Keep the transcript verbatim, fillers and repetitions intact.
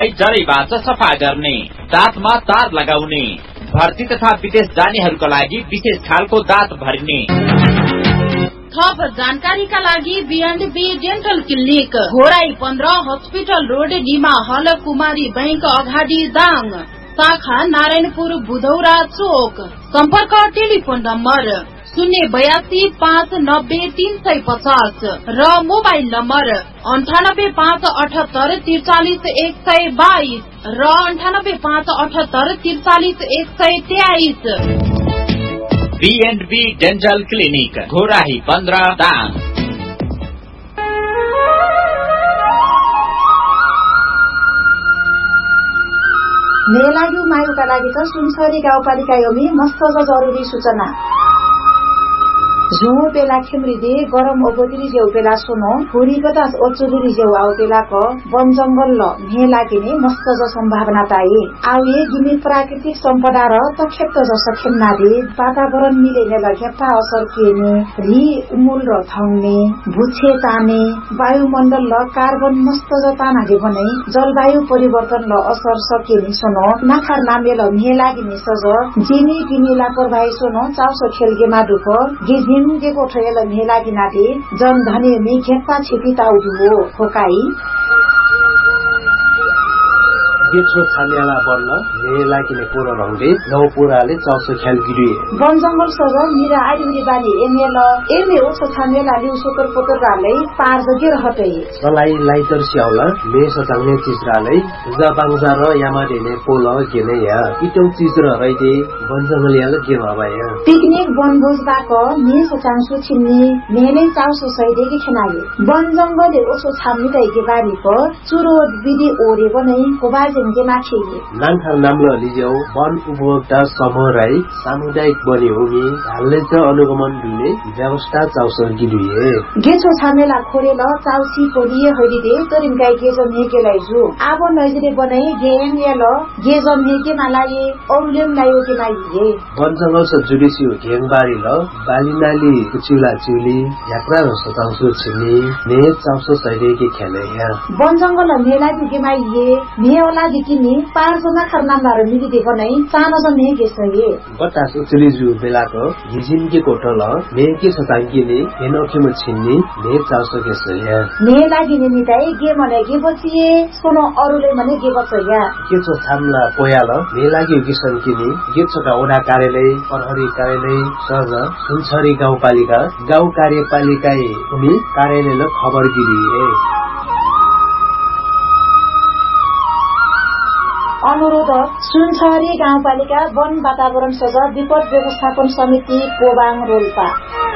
जरैबाट सफा गर्ने, दाँतमा तार लगाउने, भर्ती तथा विदेश जानेहरूका लागि विशेष खालको दाँत भर्ने। थप जानकारीका लागि बीएनबी डेन्टल क्लिनिक, घोराई पन्ध्र, हस्पिटल रोड, डिमा हल, कुमारी बैंक अगाडि दाङ, शाखा नारायणपुर बुधौरा चोक। सम्पर्क टेलिफोन नम्बर शून्य बयासी पाँच नब्बे तीन सय पचास र मोबाइल नम्बर अन्ठानब्बे पाँच अठहत्तर त्रिचालिस एक सय बाइस र अन्ठानब्बे पाँच अठहत्तर त्रिचालिस एक सय तेइस। बीएनबी डेन्टल क्लिनिक, घोराही पन्ध्र, दाङ। मेलाग्यू मायुका लागि त सुनसरी गाउँपालिका योमी मस्त जरुरी सूचना। झुमो पेला खेम्रिदे गरम ओबोतिरी जेउ पेला सोनो हुरी बतास ओचुरी जेउ आउ पेला क वन जंगल ल मे लागिने मस्त ज सम्भावना ताई आउए गिनी प्राकृतिक सम्पदा र तक्षेप्त ज सखेम्ना दे वातावरण मिलेने ल घेप्पा असर केने रि उमुल र थौने भुछे ताने वायुमण्डल ल कार्बन मस्त ज ताना दे भने जलवायु परिवर्तन ल असर सकेनी सोनो नाखार नामे ल मे लागिने सज जिनी गिनी लापरवाही सोनो चाउसो खेलगे माडुक गिजी गेको ठयल मेला गिनादे जन धने मे घेप्पा छिपिता उडुओ फोकाई गेछो छान्याला बन्न मेला किने पुरो रंगले नौ पुराले चाउसो ख्याल गिरिए वन जंगल सग मिरा आइरी बानी एमेल एमे ओछो छान्याला लिउ सोकर पोकर रालै पार जगे रहतै सलाई लाइटर स्याउला मे सचाउने चिजरालै जबाङजा र यामाडेने पोल गेने या इटौ चिज र रैदे वन जंगल याल के भबाया पिकनिक वनभोज बाक मे सचाङसु छिन्नी मेले चाउसो सैदे के खनाले वन जंगल ओछो छाम्नी दैके बारी प चुरो विधि ओरे बनै कोबाज नान्थार नाम्लो लिजेउ वन उपभोक्ता समूह राई सामुदायिक बने होगी हालले च अनुगमन दुले व्यवस्था चाउसो गिरिए गेछो छामेला खोरेल चाउसी पोलिए हरिदे तरिन गाई गेजम हेके लाइजु आबो नजरे बनाई गेम येल गेजम हेके मालाये औलेम लायो के माइए वन जंगल स जुडिसी घेङबारी ल बालिनाली कुचिला चिउली यात्रा र सताउसो छिनी ने चाउसो सैदे के खेले या वन जंगल मेला के माइए मेला किनी पार जना खरनाम नार मिली दे बनाई सानो जने गेसये बतास उचलिजु बेलाको हिजिन के कोटल ने के सतांकीले हेनोखे म छिन्नी ने चाउसो गेसये ने लागिने निताई गे मने गे बचिए सोनो अरुले मने गे बचया के छ थामला पोयाल ने लागि किसन किनी गे छका ओडा कार्यालय प्रहरी कार्यालय सज सुनसरी गाउँपालिका गाउँ कार्यपालिका उनी कार्यालयले खबर दिए अनुरोध सुनसरी गाउँपालिका वन वातावरण सजा विपद व्यवस्थापन समिति पोबाङ रोल्पा।